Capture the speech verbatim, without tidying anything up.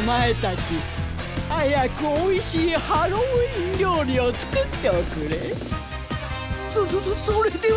前たち、早くおいしいハロウィン料理を作っておくれ。 そそそそれで